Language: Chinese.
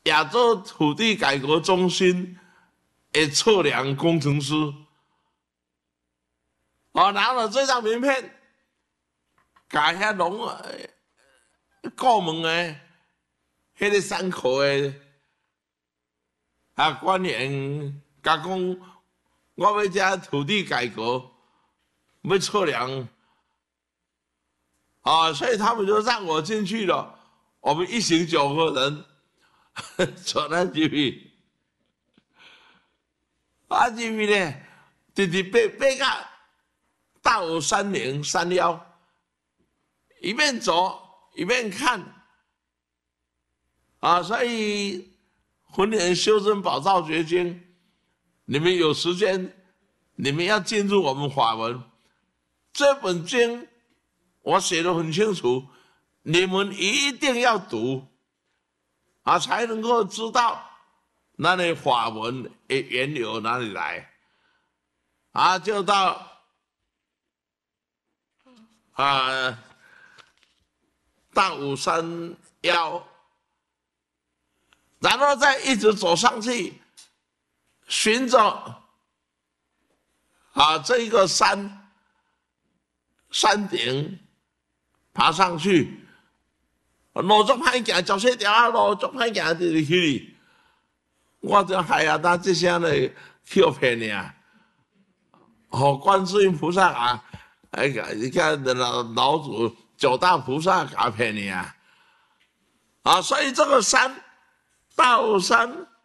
亚洲土地改革中心的测量工程师，拿了这张名片，甲遐农顾问的，迄个山口的官员，甲讲，我要这土地改革，要测量，所以他们就让我进去了。我们一行9个人坐那进去，进去呢，直爬到大武山岭山腰，一边走一边看，所以婚前修真宝藏决经，你们有时间，你们要进入我们法门，这本经我写得很清楚，你们一定要读，才能够知道那里法门的源流哪里来，就到大武山腰，然后再一直走上去，循着这一个山顶爬上去，路足歹行，14条路足歹行，直去哩。我就海啊，他这些呢欺骗你啊！观世音菩萨你看老祖9大菩萨骗你啊！所以这个山大武山